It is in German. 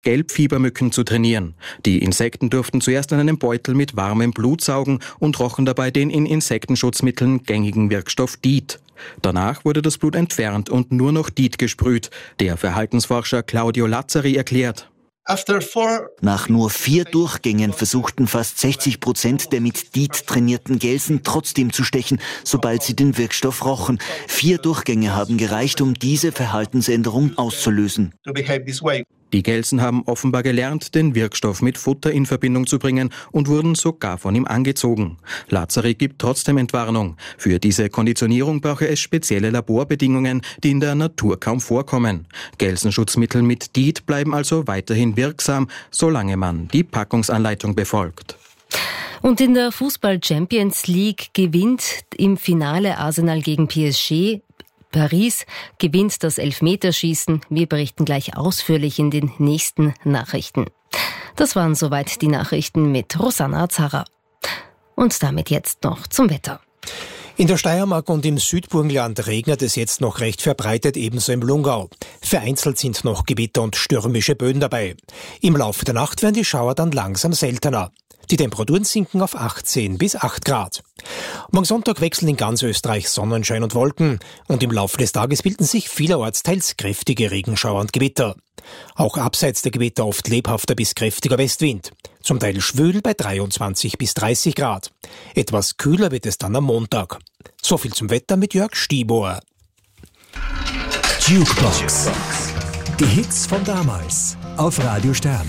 Gelbfiebermücken zu trainieren. Die Insekten durften zuerst an einem Beutel mit warmem Blut saugen und rochen dabei den in Insektenschutzmitteln gängigen Wirkstoff DEET. Danach wurde das Blut entfernt und nur noch DEET gesprüht. Der Verhaltensforscher Claudio Lazzari erklärt: Nach nur 4 Durchgängen versuchten fast 60% der mit DEET trainierten Gelsen trotzdem zu stechen, sobald sie den Wirkstoff rochen. 4 Durchgänge haben gereicht, um diese Verhaltensänderung auszulösen. Die Gelsen haben offenbar gelernt, den Wirkstoff mit Futter in Verbindung zu bringen und wurden sogar von ihm angezogen. Lazzari gibt trotzdem Entwarnung. Für diese Konditionierung brauche es spezielle Laborbedingungen, die in der Natur kaum vorkommen. Gelsenschutzmittel mit DEET bleiben also weiterhin wirksam, solange man die Packungsanleitung befolgt. Und in der Fußball-Champions League gewinnt im Finale Arsenal gegen PSG. Paris gewinnt das Elfmeterschießen. Wir berichten gleich ausführlich in den nächsten Nachrichten. Das waren soweit die Nachrichten mit Rosanna Zara. Und damit jetzt noch zum Wetter. In der Steiermark und im Südburgenland regnet es jetzt noch recht verbreitet, ebenso im Lungau. Vereinzelt sind noch Gewitter und stürmische Böen dabei. Im Laufe der Nacht werden die Schauer dann langsam seltener. Die Temperaturen sinken auf 18 bis 8 Grad. Morgen Sonntag wechseln in ganz Österreich Sonnenschein und Wolken und im Laufe des Tages bilden sich vielerorts teils kräftige Regenschauer und Gewitter. Auch abseits der Gewitter oft lebhafter bis kräftiger Westwind. Zum Teil schwül bei 23 bis 30 Grad. Etwas kühler wird es dann am Montag. So viel zum Wetter mit Jörg Stiebohr. Jukebox. Die Hits von damals auf Radio Stern.